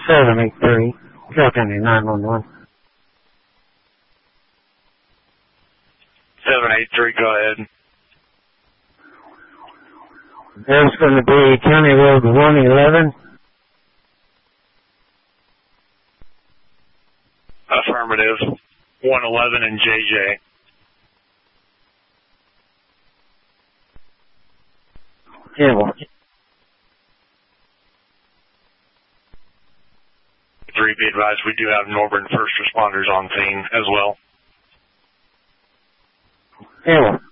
783, Carroll County 911. 783, go ahead. There's going to be County Road 111. Affirmative. 111 and JJ. Campbell. 3, be advised, we do have Northern first responders on scene as well. Campbell.